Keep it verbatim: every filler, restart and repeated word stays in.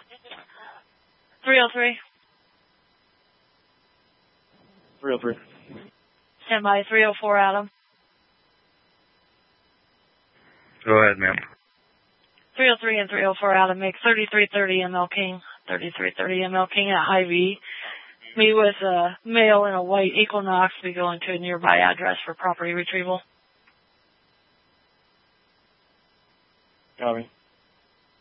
three oh three. three oh three. Stand by. three oh four, Adam. Go ahead, ma'am. three oh three and three oh four, Adam. Make thirty-three thirty M L King. thirty-three thirty M L King at Hy-Vee. Me with a male in a white Equinox. We going to a nearby address for property retrieval. Copy.